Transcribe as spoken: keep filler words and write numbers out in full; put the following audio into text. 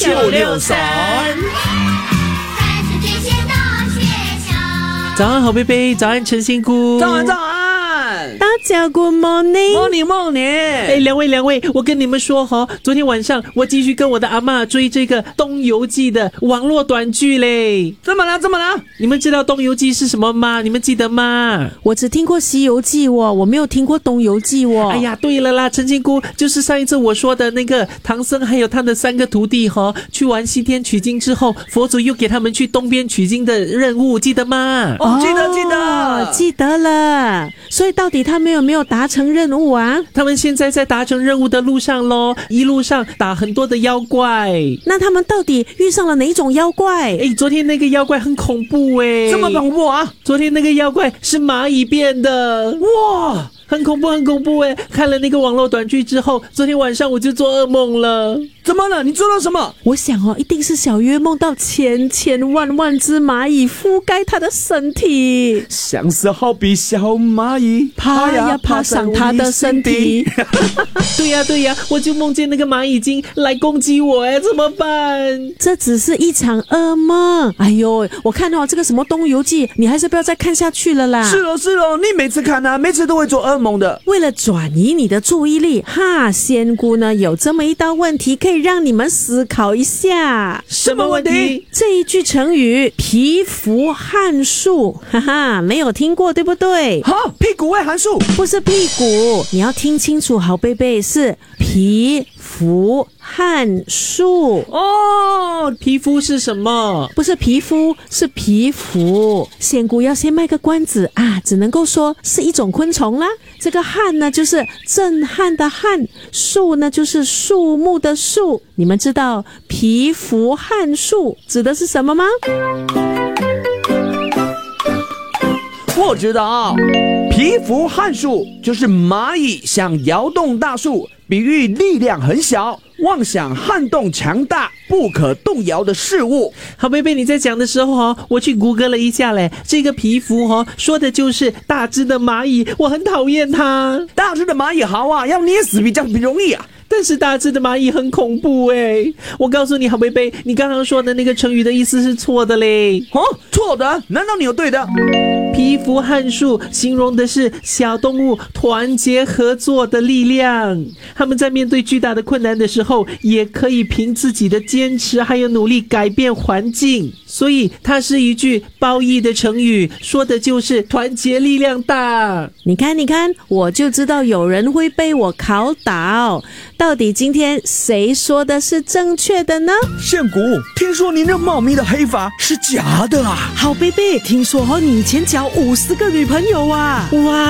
九六三。早安好贝贝，早安陈仙姑， 早安早安， 大家 Good morning morning morning。 哎，两位两位，我跟你们说哈，昨天晚上我继续跟我的阿嬷追这个《东游记》的网络短剧嘞。 怎么了？怎么了？ 你们知道《东游记》是什么吗？你们记得吗？ 我只听过《西游记》哦，我没有听过《东游记》哦。 哎呀，对了啦，陈仙姑就是上一次我说的那个唐僧还有他的三个徒弟哈，去完西天取经之后，佛祖又给他们去东边取经的任务，记得吗？ 哦，记得记得、 哦、记得了。所以到底他们有没有达成任务啊？ 他们现在在达成任务的路上咯，一路上打很多的妖怪。 那他们到底遇上了哪一种妖怪？ 哎，昨天那个妖怪很恐怖哎， 这么恐怖啊？ 昨天那个妖怪是蚂蚁变的，哇！很恐怖很恐怖诶，看了那个网络短剧之后，昨天晚上我就做噩梦了。 怎么了？你做了什么？ 我想哦，一定是小月梦到千千万万只蚂蚁覆盖他的身体， 像是好比小蚂蚁爬呀爬上他的身体。 对呀对呀，我就梦见那个蚂蚁精来攻击我诶，怎么办？ 这只是一场噩梦。哎呦，我看哦这个什么《东游记》，你还是不要再看下去了啦。 是哦是哦，你每次看啊，每次都会做噩梦的。 为了转移你的注意力，哈，仙姑呢有这么一道问题可以让你们思考一下。 什么问题？ 这一句成语蚍蜉撼树，哈哈，没有听过对不对？ 哈，屁股会含树？ 不是屁股，你要听清楚好贝贝，是蚍蜉撼树哦。皮肤是什么？ 不是皮肤，是皮肤。仙姑要先卖个关子啊，只能够说是一种昆虫啦。这个撼呢就是震撼的撼，树呢就是树木的树。你们知道蚍蜉撼树指的是什么吗？ 我知道啊，蚍蜉撼树就是蚂蚁想摇动大树，比喻力量很小，妄想撼动强大不可动摇的事物。 好贝贝，你在讲的时候哦，我去谷歌了一下嘞，这个蚍蜉哦说的就是大只的蚂蚁，我很讨厌它。 大只的蚂蚁好啊，要捏死比较容易啊。 但是大只的蚂蚁很恐怖诶，我告诉你好贝贝，你刚刚说的那个成语的意思是错的嘞。 哦，错的？难道你有对的？ 蚍蜉撼树形容的是小动物团结合作的力量，他们在面对巨大的困难的时候，也可以凭自己的坚持还有努力改变环境，所以它是一句褒义的成语，说的就是团结力量大。 你看你看，我就知道有人会被我考倒。到底今天谁说的是正确的呢？ 仙姑，听说你那茂密的黑发是假的啊。 好贝贝，听说哦，你以前交五十个女朋友啊。 哇，